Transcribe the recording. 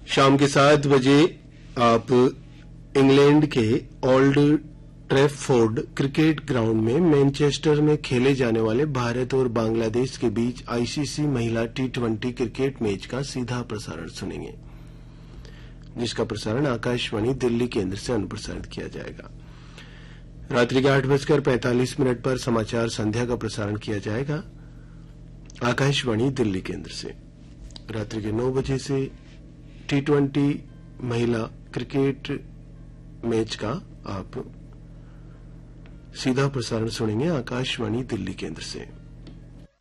शाम के 7 बजे आप इंग्लैंड के ओल्ड ट्रैफोर्ड क्रिकेट ग्राउंड में मैनचेस्टर में खेले जाने वाले भारत और बांग्लादेश के बीच आईसीसी महिला T20 क्रिकेट मैच का सीधा प्रसारण सुनेंगे, जिसका प्रसारण आकाशवाणी दिल्ली केंद्र से अनुप्रसारित किया जाएगा। रात्रि के 8:45 पर समाचार संध्या का प्रसारण किया जाएगा आकाशवाणी दिल्ली केंद्र से। रात्रि के 9 बजे से T20 महिला क्रिकेट मैच का आप सीधा प्रसारण सुनेंगे आकाशवाणी दिल्ली केंद्र से।